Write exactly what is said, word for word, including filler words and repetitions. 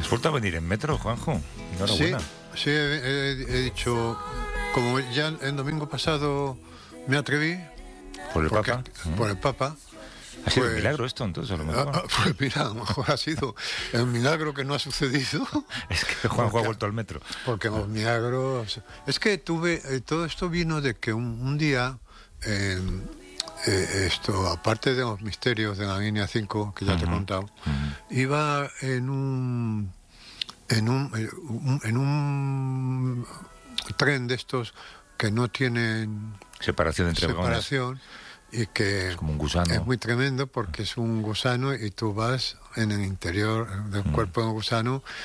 ¿Has vuelto a venir en metro, Juanjo? Enhorabuena. Sí, sí he, he, he dicho, como ya el domingo pasado me atreví. ¿Por el porque, Papa? Por el Papa. Ha sido pues, un milagro esto, entonces, a lo mejor. Ah, pues mira, a lo mejor ha sido el milagro que no ha sucedido. Es que Juanjo porque, ha vuelto al metro. Porque los milagros... Es que tuve... Eh, todo esto vino de que un, un día... Eh, eh, esto, aparte de los misterios de la línea cinco, que ya uh-huh. te he contado, uh-huh. iba en un... En un, en un tren de estos que no tienen... Separación entre separación, vagones. Y que es como un gusano. Es muy tremendo porque es un gusano y tú vas en el interior del mm. cuerpo del gusano